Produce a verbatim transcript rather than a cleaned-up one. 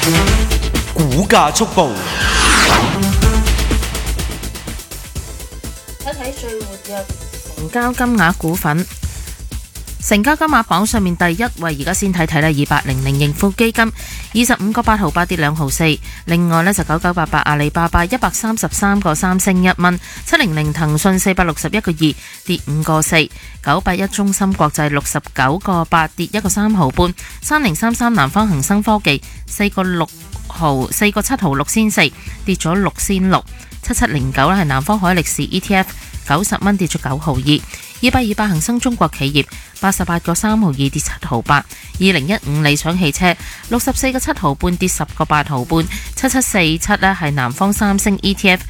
股價速報。 睇睇最活躍成交金額股份，成交金額榜上面第一位，而家先睇睇啦，二八零零盈富基金二十五個八毫八跌兩毫四，另外呢就九九八八阿里巴巴一百三十三個三升一蚊，七零零騰訊四百六十一個二跌五個四，九八一中芯國際六十九個八跌一個三毫半，三零三三南方恒生科技四個六毫四個七毫六先四跌咗六先六，七七零九呢係南方海力士 E T F 九十蚊跌咗九毫二，二百二百恒生中國企業八十八個三毫二跌七毫八，二零一五理想汽車六十四個七毫半跌十個八毫半，七七四七呢係南方三星 E T F